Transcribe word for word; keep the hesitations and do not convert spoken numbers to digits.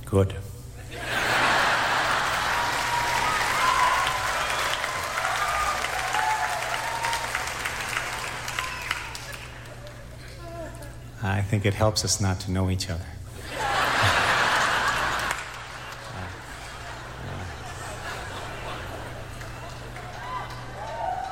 Good. I think it helps us not to know each other.